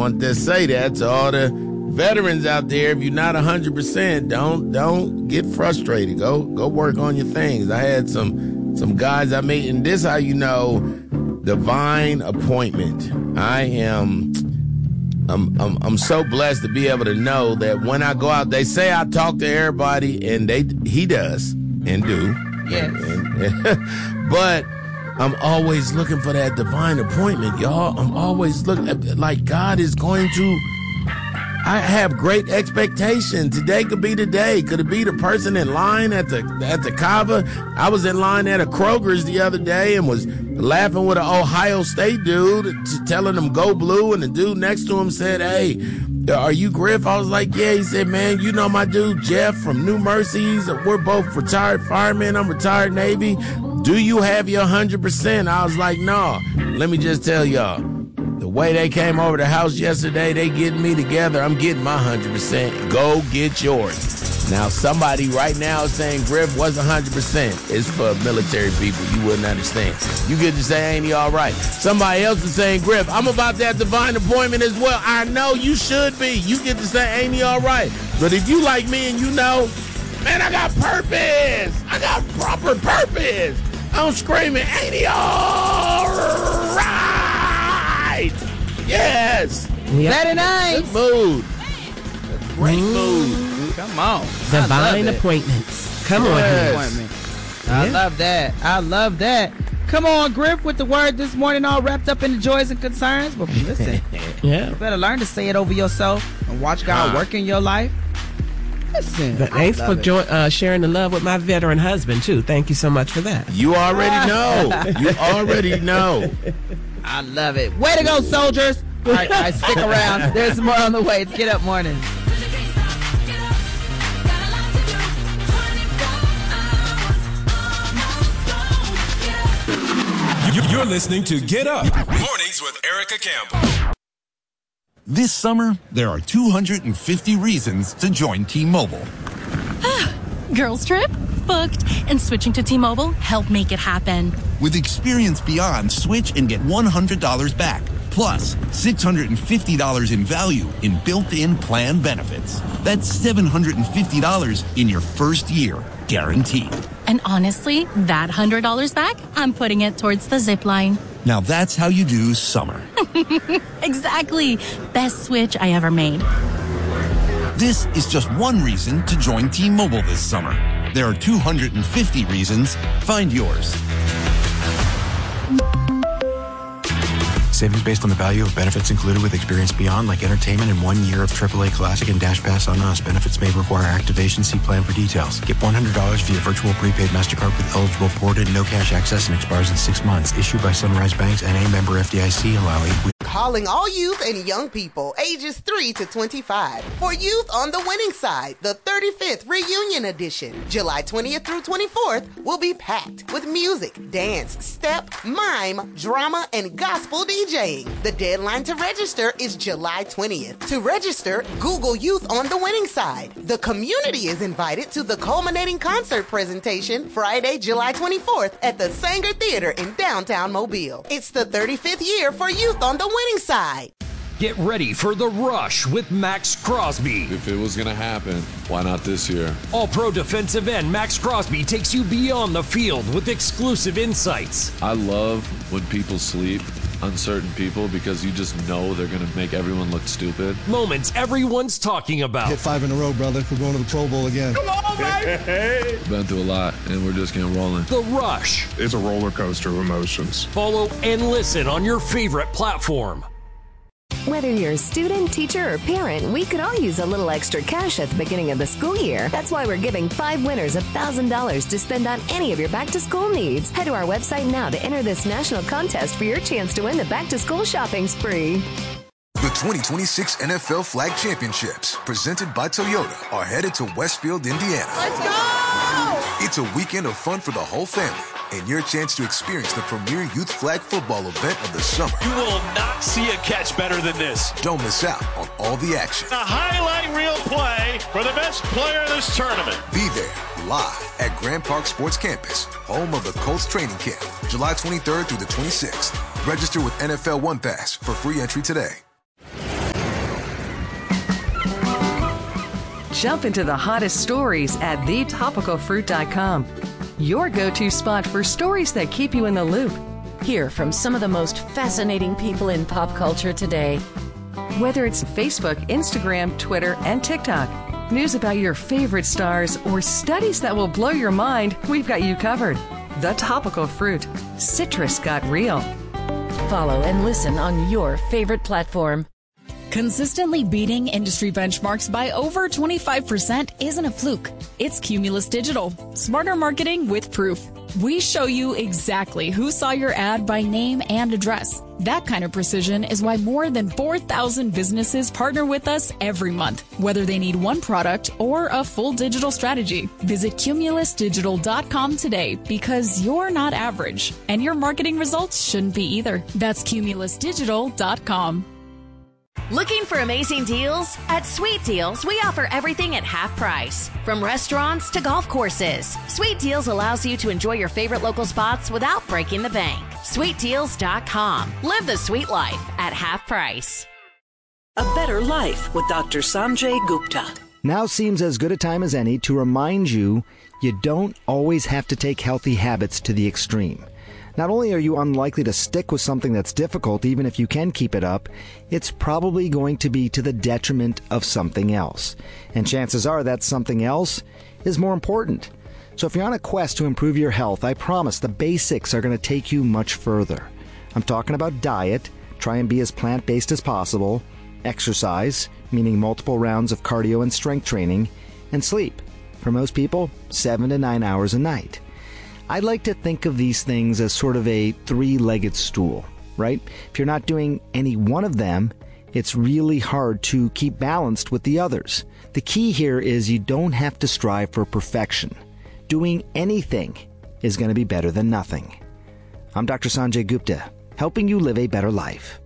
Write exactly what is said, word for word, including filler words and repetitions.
want to say that to all the veterans out there. If you're not one hundred percent, don't don't get frustrated. Go go work on your things. I had some some guys I met, and this how you know divine appointment. I am I'm, I'm I'm so blessed to be able to know that when I go out, they say I talk to everybody, and they he does and do. Yes. And, and, but I'm always looking for that divine appointment, y'all. I'm always looking like God is going to. I have great expectation. Today could be the day. Could it be the person in line at the at the Cava? I was in line at a Kroger's the other day and was laughing with an Ohio State dude, t- telling him go blue, and the dude next to him said, "Hey, are you Griff?" I was like, "Yeah." He said, "Man, you know my dude Jeff from New Mercies. We're both retired firemen. I'm retired Navy. Do you have your one hundred percent?" I was like, "No." Let me just tell y'all. The way they came over the house yesterday, they getting me together. I'm getting my one hundred percent. Go get yours. Now, somebody right now is saying Griff was one hundred percent. It's for military people. You wouldn't understand. You get to say, ain't he all right? Somebody else is saying, Griff, I'm about that divine appointment as well. I know you should be. You get to say, ain't he all right? But if you like me and you know, man, I got purpose. I got proper purpose. I'm screaming, ain't he all right? Yes. Yep. Very nice. Good mood. Great mm. mood. Come on. Divine appointments. Come yes. on. Appointment. I yeah. love that. I love that. Come on, Griff, with the word this morning all wrapped up in the joys and concerns. But listen, yeah. you better learn to say it over yourself and watch God huh. work in your life. Listen, but thanks for jo- uh, sharing the love with my veteran husband, too. Thank you so much for that. You already know. You already know. I love it. Way to go, soldiers. All right, all right, stick around. There's more on the way. It's Get Up Morning. You're listening to Get Up Mornings with Erica Campbell. This summer, there are two hundred fifty reasons to join T-Mobile. Girls trip? Booked. And switching to T-Mobile helped make it happen. With Experience Beyond, switch and get one hundred dollars back. Plus, six hundred fifty dollars in value in built-in plan benefits. That's seven hundred fifty dollars in your first year, guaranteed. And honestly, that one hundred dollars back, I'm putting it towards the zip line. Now that's how you do summer. Exactly. Best switch I ever made. This is just one reason to join T-Mobile this summer. There are two hundred fifty reasons. Find yours. Savings based on the value of benefits included with Experience Beyond, like entertainment and one year of triple A Classic and Dash Pass on us. Benefits may require activation. See plan for details. Get one hundred dollars via virtual prepaid MasterCard with eligible ported, no cash access, and expires in six months. Issued by Sunrise Banks and a member F D I C. Allow eight weeks. Calling all youth and young people ages three to twenty-five for Youth on the Winning Side, the thirty-fifth Reunion Edition. July twentieth through twenty-fourth will be packed with music, dance, step, mime, drama, and gospel DJing. The deadline to register is July twentieth. To register, Google Youth on the Winning Side. The community is invited to the culminating concert presentation Friday, July twenty-fourth at the Sanger Theater in downtown Mobile. It's the thirty-fifth year for Youth on the Winning Side. Get ready for The Rush with Max Crosby. If it was going to happen, why not this year? All-pro defensive end Max Crosby takes you beyond the field with exclusive insights. I love when people sleep, uncertain people, because you just know they're going to make everyone look stupid. Moments everyone's talking about. Hit five in a row, brother. We're going to the Pro Bowl again. Come on, baby! Been through a lot, and we're just getting rolling. The Rush. It's a roller coaster of emotions. Follow and listen on your favorite platform. Whether you're a student, teacher, or parent, we could all use a little extra cash at the beginning of the school year. That's why we're giving five winners one thousand dollars to spend on any of your back-to-school needs. Head to our website now to enter this national contest for your chance to win the back-to-school shopping spree. The twenty twenty-six N F L Flag Championships, presented by Toyota, are headed to Westfield, Indiana. Let's go! It's a weekend of fun for the whole family, and your chance to experience the premier youth flag football event of the summer. You will not see a catch better than this. Don't miss out on all the action. A highlight reel play for the best player in this tournament. Be there live at Grand Park Sports Campus, home of the Colts training camp, July twenty-third through the twenty-sixth. Register with N F L One Pass for free entry today. Jump into the hottest stories at the topical fruit dot com. Your go-to spot for stories that keep you in the loop. Hear from some of the most fascinating people in pop culture today. Whether it's Facebook, Instagram, Twitter, and TikTok, news about your favorite stars, or studies that will blow your mind, we've got you covered. The Topical Fruit. Citrus got real. Follow and listen on your favorite platform. Consistently beating industry benchmarks by over twenty-five percent isn't a fluke. It's Cumulus Digital. Smarter marketing with proof. We show you exactly who saw your ad by name and address. That kind of precision is why more than four thousand businesses partner with us every month, whether they need one product or a full digital strategy. Visit cumulus digital dot com today because you're not average, and your marketing results shouldn't be either. That's cumulus digital dot com. Looking for amazing deals? At Sweet Deals, we offer everything at half price. From restaurants to golf courses, Sweet Deals allows you to enjoy your favorite local spots without breaking the bank. sweet deals dot com. Live the sweet life at half price. A Better Life with Doctor Sanjay Gupta. Now seems as good a time as any to remind you you don't always have to take healthy habits to the extreme. Not only are you unlikely to stick with something that's difficult, even if you can keep it up, it's probably going to be to the detriment of something else. And chances are that something else is more important. So if you're on a quest to improve your health, I promise the basics are going to take you much further. I'm talking about diet, try and be as plant-based as possible, exercise, meaning multiple rounds of cardio and strength training, and sleep. For most people, seven to nine hours a night. I like to think of these things as sort of a three-legged stool, right? If you're not doing any one of them, it's really hard to keep balanced with the others. The key here is you don't have to strive for perfection. Doing anything is going to be better than nothing. I'm Doctor Sanjay Gupta, helping you live a better life.